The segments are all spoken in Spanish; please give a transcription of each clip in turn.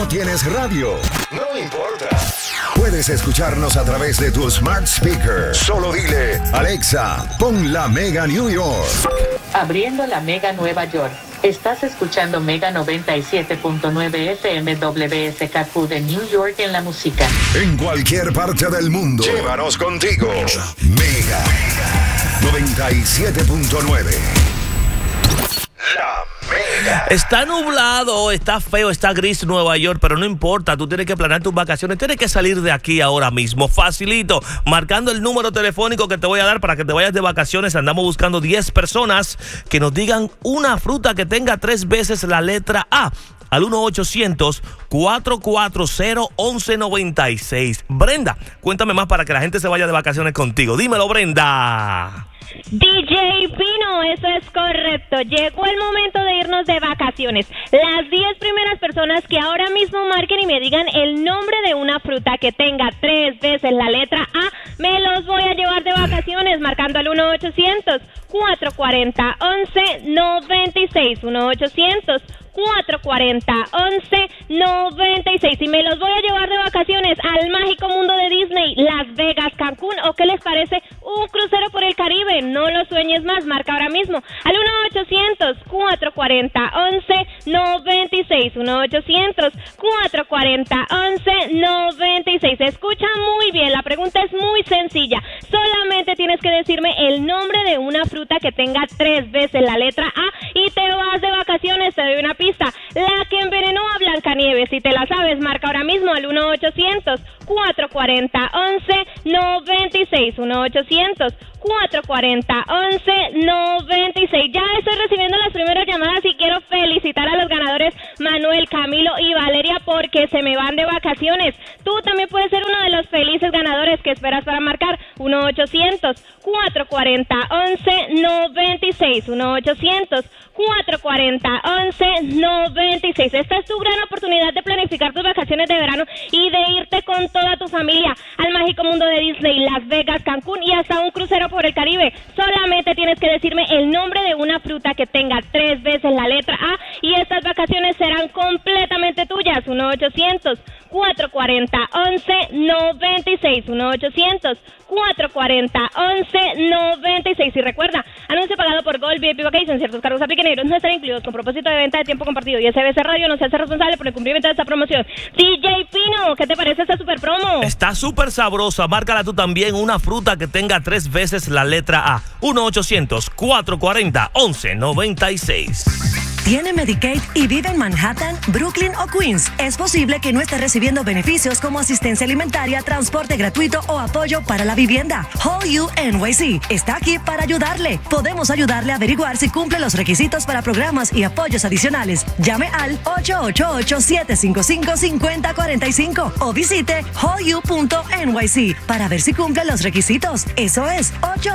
no tienes radio, no importa. Puedes escucharnos a través de tu smart speaker. Solo dile, Alexa, pon la Mega New York. Abriendo la Mega Nueva York. Estás escuchando Mega 97.9 FM WSKQ de New York en la música. En cualquier parte del mundo. Llévanos contigo. Mega 97.9. La Mega. Está nublado, está feo, está gris Nueva York, pero no importa, tú tienes que planear tus vacaciones, tienes que salir de aquí ahora mismo, facilito, marcando el número telefónico que te voy a dar para que te vayas de vacaciones. Andamos buscando 10 personas que nos digan una fruta que tenga 3 veces la letra A. Al 1-800-440-1196. Brenda, cuéntame más para que la gente se vaya de vacaciones contigo. Dímelo, Brenda. DJ Pino, eso es correcto. Llegó el momento de irnos de vacaciones. Las 10 primeras personas que ahora mismo marquen y me digan el nombre de una fruta que tenga 3 veces la letra A, me los voy a llevar de vacaciones, marcando al 1-800-440-1196. 1-800-440-1196. Y me los voy a llevar de vacaciones al mágico mundo de Disney, Las Vegas, Cancún, o ¿qué les parece? Un crucero por el Caribe. No lo sueñes más, marca ahora mismo al 1-800-440-1196. 1-800-440-1196. Escucha muy bien, la pregunta es muy sencilla. Solamente tienes que decirme el nombre de una fruta que tenga 3 veces la letra A y te vas de vacaciones. Te doy una pista. La que envenenó a Blancanieves. Si te la sabes, marca ahora mismo al 1-800-440-1196. 1-800-440-1196. Ya estoy recibiendo las primeras llamadas y quiero felicitar a los ganadores Manuel, Camilo y Valeria porque se me van de vacaciones. Tú también puedes ser uno de los felices ganadores. que esperas para marcar. 1-800-440-1196. 1-800-440-1196. Esta es tu gran oportunidad de planificar tus vacaciones de verano y de irte con toda tu familia al mágico mundo de Disney, Las Vegas, Cancún y hasta un crucero por el Caribe. Solamente tienes que decirme el nombre de una fruta que tenga 3 veces la letra A y estas vacaciones serán completamente tuyas. 1-800-440-1196. 1-800-440-1196. Y recuerda, anuncio pagado por Gold VIP Vacations. Ciertos cargos apliquen no están incluidos con propósito de venta de tiempo compartido. Y SBC Radio no se hace responsable por el cumplimiento de esta promoción. DJ Pino, ¿qué te parece esta super promo? Está súper sabrosa. Márcala tú también, una fruta que tenga 3 veces la letra A. 1-800-440-1196. ¿Tiene Medicaid y vive en Manhattan, Brooklyn o Queens? Es posible que no esté recibiendo beneficios como asistencia alimentaria, transporte gratuito o apoyo para la vivienda. Whole U NYC está aquí para ayudarle. Podemos ayudarle a averiguar si cumple los requisitos para programas y apoyos adicionales. Llame al 888-755-5045 o visite wholeu.nyc para ver si cumple los requisitos. Eso es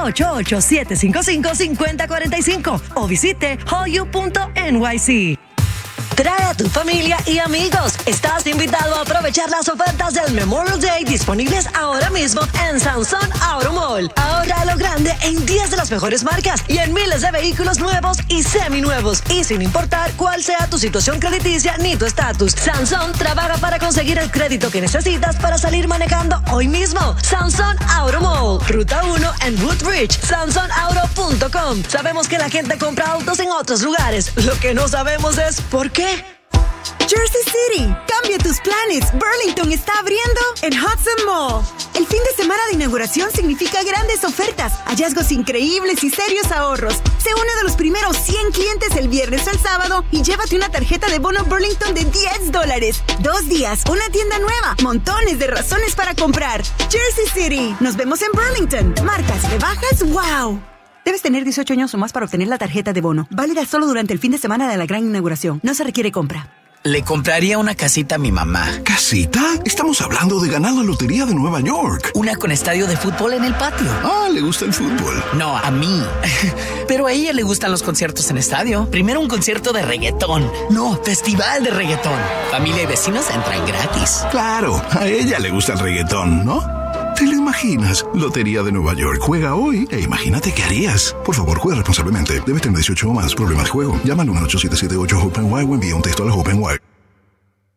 888-755-5045 o visite wholeu.nyc. Trae a tu familia y amigos. Estás invitado a aprovechar las ofertas del Memorial Day disponibles ahora mismo en Sansón Auto Mall. Ahorra a lo grande en 10 de las mejores marcas y en miles de vehículos nuevos y seminuevos. Y sin importar cuál sea tu situación crediticia ni tu estatus, Sansón trabaja para conseguir el crédito que necesitas para salir manejando hoy mismo. Sansón Auto Mall, Ruta 1 en Woodbridge, sansonauto.com. Sabemos que la gente compra autos en otros lugares. Lo que no sabemos es por qué. Jersey City, cambia tus planes. Burlington está abriendo en Hudson Mall. El fin de semana de inauguración significa grandes ofertas, hallazgos increíbles y serios ahorros. Sé uno de los primeros 100 clientes el viernes al sábado y llévate una tarjeta de bono Burlington de $10. 2 días, una tienda nueva, montones de razones para comprar. Jersey City, nos vemos en Burlington. Marcas, rebajas, wow. Debes tener 18 años o más para obtener la tarjeta de bono. Válida solo durante el fin de semana de la gran inauguración. No se requiere compra. Le compraría una casita a mi mamá. ¿Casita? Estamos hablando de ganar la lotería de Nueva York. Una con estadio de fútbol en el patio. Ah, ¿le gusta el fútbol? No, a mí. Pero a ella le gustan los conciertos en estadio. Primero un concierto de reggaetón. No, festival de reggaetón. Familia y vecinos entran gratis. Claro, a ella le gusta el reggaetón, ¿no? ¿Te lo imaginas? Lotería de Nueva York. Juega hoy e imagínate qué harías. Por favor, juega responsablemente. Debes tener 18 o más. Problemas de juego. Llama al 1-877-8-HOPE-NY o envía un texto a la HOPE-NY.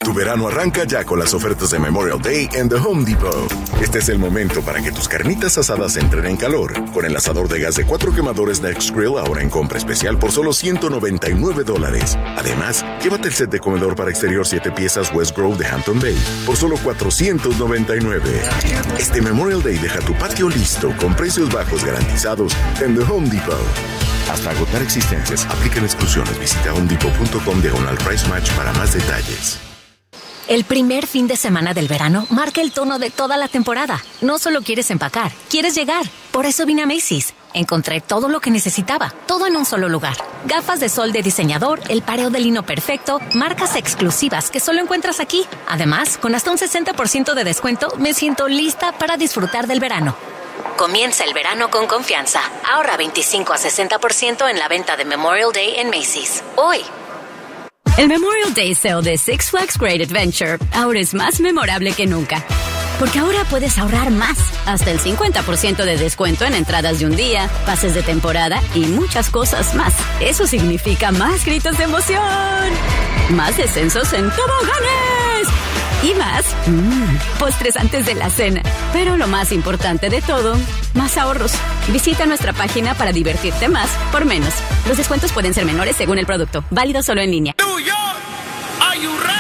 Tu verano arranca ya con las ofertas de Memorial Day en The Home Depot. Este es el momento para que tus carnitas asadas entren en calor. Con el asador de gas de 4 quemadores Next Grill ahora en compra especial por solo $199. Además, llévate el set de comedor para exterior 7 piezas West Grove de Hampton Bay por solo $499. Este Memorial Day deja tu patio listo con precios bajos garantizados en The Home Depot. Hasta agotar existencias, aplican exclusiones. Visita homedepot.com/price match para más detalles. El primer fin de semana del verano marca el tono de toda la temporada. No solo quieres empacar, quieres llegar. Por eso vine a Macy's. Encontré todo lo que necesitaba, todo en un solo lugar. Gafas de sol de diseñador, el pareo de lino perfecto, marcas exclusivas que solo encuentras aquí. Además, con hasta un 60% de descuento, me siento lista para disfrutar del verano. Comienza el verano con confianza. Ahorra 25 a 60% en la venta de Memorial Day en Macy's. Hoy. El Memorial Day Sale de Six Flags Great Adventure ahora es más memorable que nunca. Porque ahora puedes ahorrar más, hasta el 50% de descuento en entradas de un día, pases de temporada y muchas cosas más. Eso significa más gritos de emoción, más descensos en toboganes y más postres antes de la cena. Pero lo más importante de todo, más ahorros. Visita nuestra página para divertirte más por menos. Los descuentos pueden ser menores según el producto. Válido solo en línea.